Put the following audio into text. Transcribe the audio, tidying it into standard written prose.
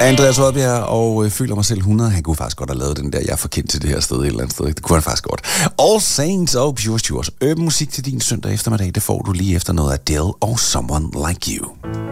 Andreas Oddbjerg, og føler mig selv 100. Han kunne faktisk godt have lavet den der, jeg er for kendt til det her sted et eller andet sted. Det kunne han faktisk godt. All Saints og Pure Stures. Urban musik til din søndag eftermiddag, det får du lige efter noget af Adele og Someone Like You.